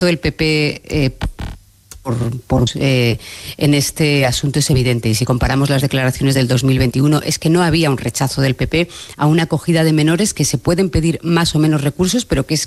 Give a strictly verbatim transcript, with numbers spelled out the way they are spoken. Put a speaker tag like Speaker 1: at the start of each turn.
Speaker 1: del P P eh, por, por, eh, en este asunto es evidente, y si comparamos las declaraciones del dos mil veintiuno es que no había un rechazo del P P a una acogida de menores, que se pueden pedir más o menos recursos, pero que es